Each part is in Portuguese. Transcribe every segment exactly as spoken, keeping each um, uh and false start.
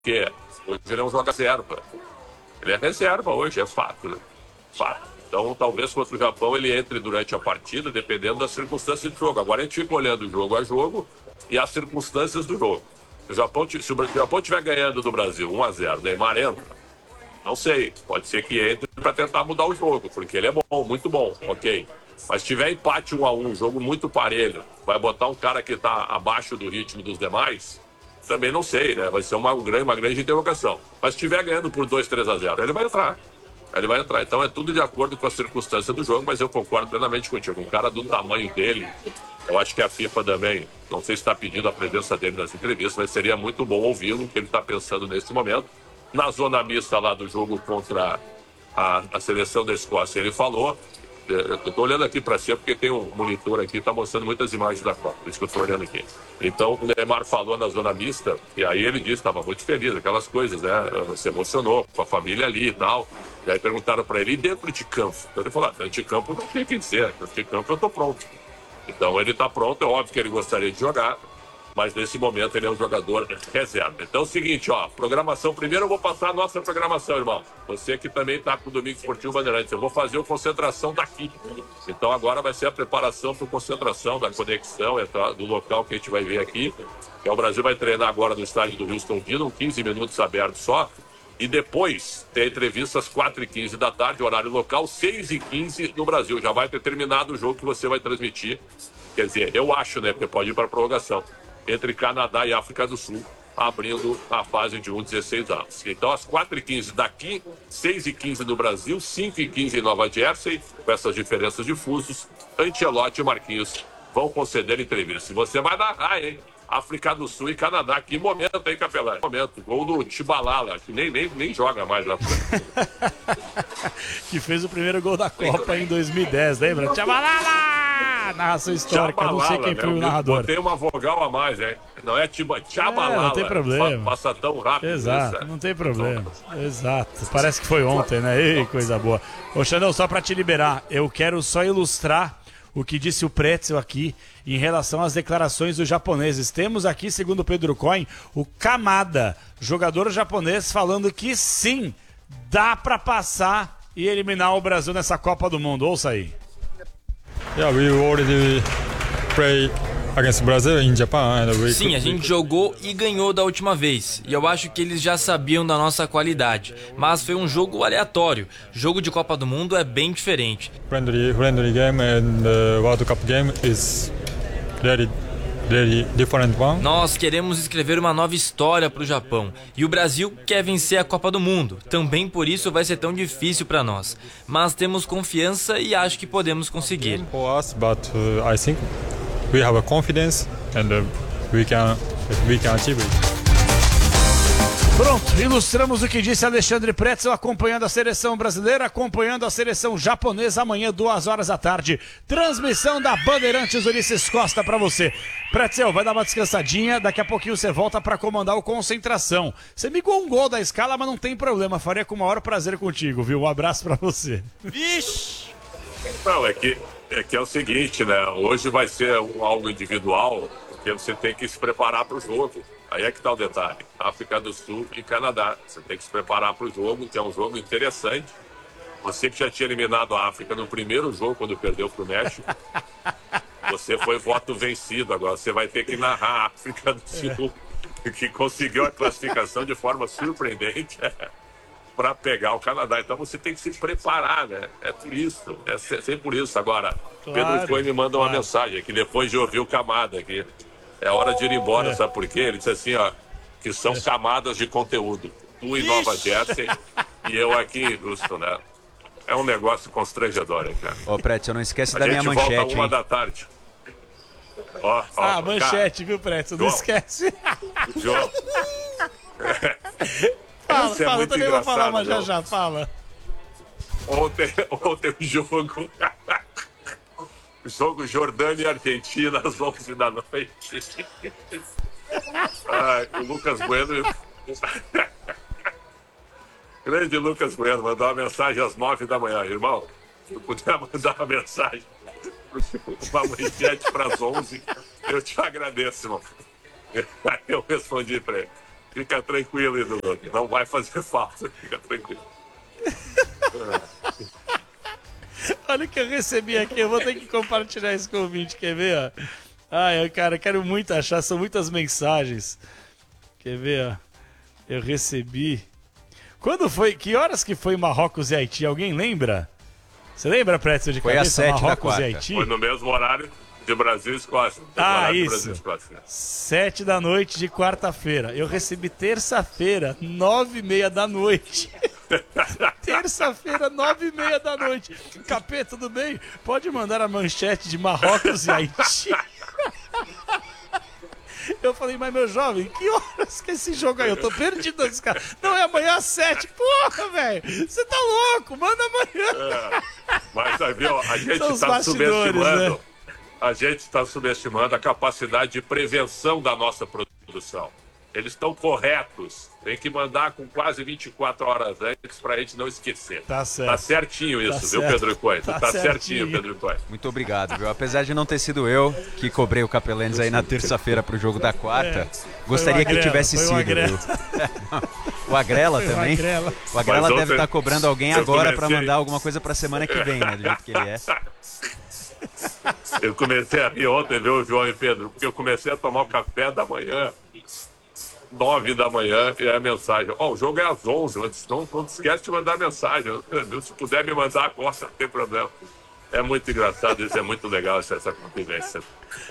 Porque hoje ele é um jogador reserva. Ele é reserva hoje, é fato, né? Fato. Então, talvez contra o Japão ele entre durante a partida, dependendo das circunstâncias do jogo. Agora a gente fica olhando jogo a jogo e as circunstâncias do jogo. Se o Japão, se o Japão estiver ganhando do Brasil um a zero, Neymar entra, não sei, pode ser que entre para tentar mudar o jogo, porque ele é bom, muito bom, ok. Mas se tiver empate um a um, jogo muito parelho, vai botar um cara que está abaixo do ritmo dos demais, também não sei, né? Vai ser uma grande, uma grande interrogação. Mas se estiver ganhando por dois, três a zero, ele vai entrar. Ele vai entrar. Então é tudo de acordo com a circunstância do jogo, mas eu concordo plenamente contigo. Um cara do tamanho dele, eu acho que a FIFA também, não sei se está pedindo a presença dele nas entrevistas, mas seria muito bom ouvi-lo, o que ele está pensando nesse momento. Na zona mista lá do jogo contra a, a seleção da Escócia, ele falou, eu estou olhando aqui para cima porque tem um monitor aqui que está mostrando muitas imagens da Copa, por isso que eu estou olhando aqui. Então o Neymar falou na zona mista, e aí ele disse, estava muito feliz, aquelas coisas, né? Se emocionou com a família ali e tal. E aí perguntaram para ele, e dentro de campo? Então ele falou, ah, dentro de campo não tem o que dizer, dentro de campo eu estou pronto. Então ele está pronto, é óbvio que ele gostaria de jogar, mas nesse momento ele é um jogador reserva. Então é o seguinte, ó, programação, primeiro eu vou passar a nossa programação, irmão. Você que também está com o Domingo Esportivo Bandeirantes, eu vou fazer o concentração daqui. Então agora vai ser a preparação para a concentração, da conexão, do local que a gente vai ver aqui. Que o Brasil vai treinar agora no estádio do Houston Dillon, quinze minutos abertos só. E depois tem a entrevista às quatro e quinze da tarde, horário local, seis e quinze no Brasil. Já vai ter terminado o jogo que você vai transmitir. Quer dizer, eu acho, né, porque pode ir para a prorrogação. Entre Canadá e África do Sul, abrindo a fase de um dezesseis anos. Então, às quatro e quinze daqui, seis e quinze no Brasil, cinco e quinze em Nova Jersey, com essas diferenças de fusos, Ancelotti e Marquinhos vão conceder entrevista. Se você vai narrar, hein? África do Sul e Canadá. Que momento, hein, Capelão? Que momento. Gol do Tibalala, que nem, nem, nem joga mais lá. Que fez o primeiro gol da Copa em dois mil e dez, lembra? Tibalala! Narração histórica, Tchabalala, não sei quem foi, né, o narrador. Botei uma vogal a mais, hein? Não é Tibalala. É, não tem problema. Passa tão rápido. Exato, isso, não tem problema. Exato. Parece que foi ontem, né? Ei, coisa boa. Ô, Xandão, só pra te liberar, eu quero só ilustrar o que disse o Pretzel aqui em relação às declarações dos japoneses. Temos aqui, segundo o Pedro Coin, o Kamada, jogador japonês, falando que sim, dá para passar e eliminar o Brasil nessa Copa do Mundo. Ouça aí. Yeah, we already play against Brazil in Japan. And we Sim, a gente jogou e ganhou da última vez. E eu acho que eles já sabiam da nossa qualidade. Mas foi um jogo aleatório. Jogo de Copa do Mundo é bem diferente. Friendly, friendly game and the World Cup game is very, very different one. Nós queremos escrever uma nova história para o Japão. E o Brasil quer vencer a Copa do Mundo. Também por isso vai ser tão difícil para nós. Mas temos confiança e acho que podemos conseguir. For us, but uh, I think we have a confidence and uh, we can we can achieve it. Pronto, ilustramos o que disse Alexandre Pretzel, acompanhando a seleção brasileira, acompanhando a seleção japonesa, amanhã, duas horas da tarde. Transmissão da Bandeirantes Ulisses Costa para você. Pretzel, vai dar uma descansadinha, daqui a pouquinho você volta para comandar o Concentração. Você me ligou um gol da escala, mas não tem problema, faria com o maior prazer contigo, viu? Um abraço para você. Vixe! Não, é que, é que é o seguinte, né? Hoje vai ser um, algo individual, porque você tem que se preparar para o jogo. Aí é que está o detalhe. África do Sul e Canadá. Você tem que se preparar para o jogo, que é um jogo interessante. Você que já tinha eliminado a África no primeiro jogo, quando perdeu para o México, você foi voto vencido. Agora você vai ter que narrar a África do Sul, que conseguiu a classificação de forma surpreendente para pegar o Canadá. Então você tem que se preparar, né? É por isso. É sempre por isso. Agora, claro, Pedro Foi me manda uma claro. mensagem aqui, depois de ouvir o Kamada aqui. É hora de ir embora, é. Sabe por quê? Ele disse assim, ó, que são é. camadas de conteúdo. Tu em Nova Jersey e eu aqui em Houston, né? É um negócio constrangedor, hein, cara. Ô, Pretzel, não esquece da minha manchete, hein? A gente volta uma da tarde. Ó, ó, ah, manchete, cara, viu, Pretzel? Não esquece. João. Fala, é fala, eu também vou falar, mas já já, fala. Ontem, ontem o jogo... Jogo Jordânia e Argentina às onze da noite. Ai, o Lucas Bueno. Grande Lucas Bueno mandou uma mensagem às nove da manhã. Irmão, se eu puder mandar uma mensagem, uma manchete para as onze, eu te agradeço, irmão. Aí eu respondi para ele. Fica tranquilo, Dudu. Não vai fazer falta, fica tranquilo. Olha o que eu recebi aqui, eu vou ter que compartilhar isso com o ouvinte, quer ver, ó? Ai, cara, quero muito achar, são muitas mensagens. Quer ver, ó? Eu recebi... Quando foi, que horas que foi Marrocos e Haiti? Alguém lembra? Você lembra, Pretzel, de foi cabeça? Foi às sete Marrocos da quarta. E Haiti? Foi no mesmo horário de Brasil e Escócia. Ah, isso. Sete da noite de quarta-feira. Eu recebi terça-feira, nove e meia da noite. Terça-feira, nove e meia da noite. Capê, tudo bem? Pode mandar a manchete de Marrocos e Haiti. Eu falei, mas meu jovem, que horas que é esse jogo aí? Eu tô perdido nesse cara. Não, é amanhã às sete. Porra, velho. Você tá louco? Manda amanhã. É, mas aí, viu, a gente São os tá bastidores, subestimando. né? A gente está subestimando a capacidade de prevenção da nossa produção. Eles estão corretos. Tem que mandar com quase vinte e quatro horas antes para a gente não esquecer. Tá certo. Tá certinho isso, tá viu, certo. Pedro Coelho? Tá, tá certinho. certinho, Pedro Coelho. Muito obrigado, viu? Apesar de não ter sido eu que cobrei o Capelanes aí na terça-feira pro jogo da quarta, É, gostaria que Agrela, tivesse foi o sido, Agrela. viu? O Agrela Foi o também. Agrela. O Agrela Mas deve ontem estar cobrando alguém eu agora para comecei- mandar alguma coisa pra semana que vem, né? Do jeito que ele é. Eu comecei a rir ontem, viu, João e Pedro? Porque eu comecei a tomar o café da manhã, nove da manhã, e a mensagem. Ó, oh, o jogo é às onze, eu disse, não, não esquece de mandar mensagem. Se puder me mandar agora, não tem problema. É muito engraçado, isso é muito legal, essa, essa convivência.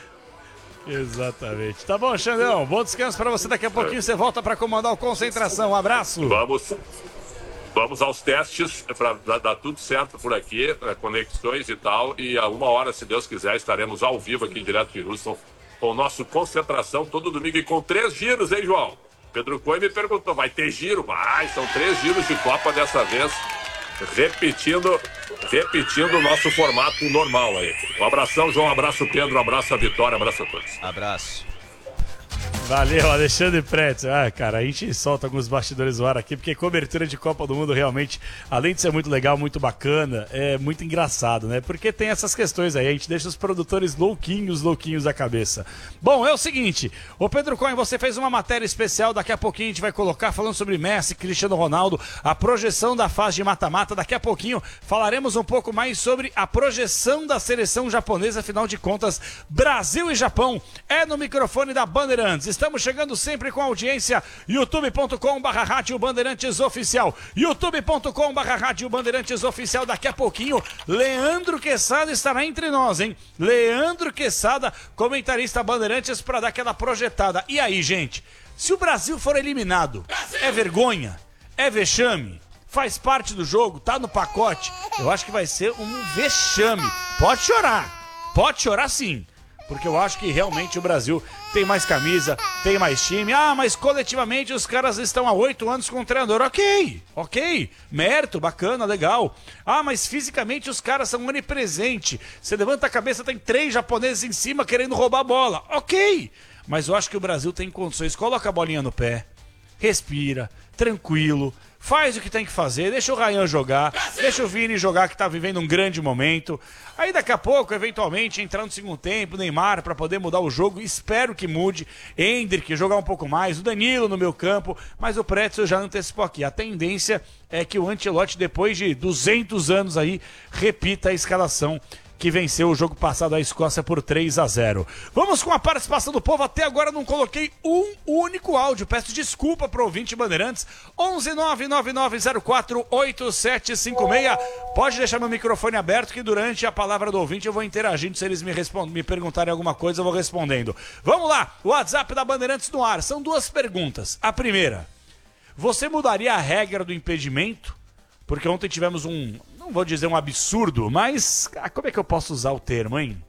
Exatamente. Tá bom, Xandão. Bom descanso pra você. Daqui a pouquinho você volta pra comandar o Concentração. Um abraço. Vamos, vamos aos testes para dar, dar tudo certo por aqui, né, conexões e tal. E a uma hora, se Deus quiser, estaremos ao vivo aqui direto de Houston com o nosso Concentração todo domingo e com três giros, hein, João? Pedro Coelho me perguntou, vai ter giro? Vai, são três giros de Copa dessa vez, repetindo, repetindo o nosso formato normal aí. Um abração, João, um abraço, Pedro, um abraço a Vitória, um abraço a todos. Abraço. Valeu, Alexandre Pretzel. Ah, cara, a gente solta alguns bastidores do ar aqui, porque cobertura de Copa do Mundo realmente, além de ser muito legal, muito bacana, é muito engraçado, né? Porque tem essas questões aí, a gente deixa os produtores louquinhos, louquinhos da cabeça. Bom, é o seguinte, ô Pedro Cohen, você fez uma matéria especial, daqui a pouquinho a gente vai colocar, falando sobre Messi, Cristiano Ronaldo, a projeção da fase de mata-mata. Daqui a pouquinho falaremos um pouco mais sobre a projeção da seleção japonesa, afinal de contas, Brasil e Japão é no microfone da Bandeirantes. Estamos chegando sempre com audiência, youtube ponto com barra rádio Bandeirantes Oficial, youtube ponto com barra rádio Bandeirantes Oficial. Daqui a pouquinho, Leandro Quesada estará entre nós, hein? Leandro Quesada, comentarista Bandeirantes, para dar aquela projetada. E aí, gente, se o Brasil for eliminado, é vergonha? É vexame? Faz parte do jogo? Tá no pacote? Eu acho que vai ser um vexame. Pode chorar, pode chorar sim. Porque eu acho que realmente o Brasil tem mais camisa, tem mais time. Ah, mas coletivamente os caras estão há oito anos com o treinador. Ok, ok. Mérito, bacana, legal. Ah, mas fisicamente os caras são onipresentes. Você levanta a cabeça, tem três japoneses em cima querendo roubar a bola. Ok. Mas eu acho que o Brasil tem condições. Coloca a bolinha no pé, respira, tranquilo. Faz o que tem que fazer, deixa o Ryan jogar, deixa o Vini jogar, que tá vivendo um grande momento. Aí daqui a pouco, eventualmente, entrar no segundo tempo, Neymar para poder mudar o jogo, espero que mude. Hendrick jogar um pouco mais, o Danilo no meu campo, mas o Pretzel já antecipou aqui. A tendência é que o Ancelotti, depois de duzentos anos aí, repita a escalação que venceu o jogo passado a Escócia por três a zero. Vamos com a participação do povo. Até agora não coloquei um único áudio. Peço desculpa para o ouvinte Bandeirantes. onze nove nove nove zero quatro oito sete cinco seis. Pode deixar meu microfone aberto que durante a palavra do ouvinte eu vou interagindo. Se eles me, respond... me perguntarem alguma coisa, eu vou respondendo. Vamos lá. O WhatsApp da Bandeirantes no ar. São duas perguntas. A primeira. Você mudaria a regra do impedimento? Porque ontem tivemos um... não vou dizer um absurdo, mas como é que eu posso usar o termo, hein?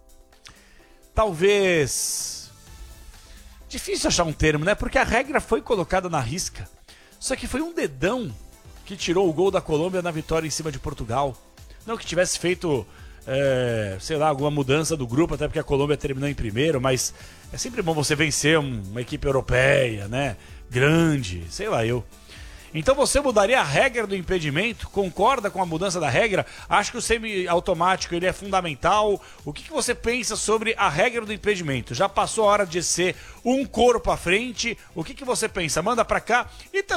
Talvez... difícil achar um termo, né? Porque a regra foi colocada na risca. Só que foi um dedão que tirou o gol da Colômbia na vitória em cima de Portugal. Não que tivesse feito, é, sei lá, alguma mudança do grupo, até porque a Colômbia terminou em primeiro, mas é sempre bom você vencer uma equipe europeia, né? Grande, sei lá eu. Então você mudaria a regra do impedimento? Concorda com a mudança da regra? Acho que o semiautomático ele é fundamental. O que, que você pensa sobre a regra do impedimento? Já passou a hora de ser um corpo à frente? O que, que você pensa? Manda pra cá. E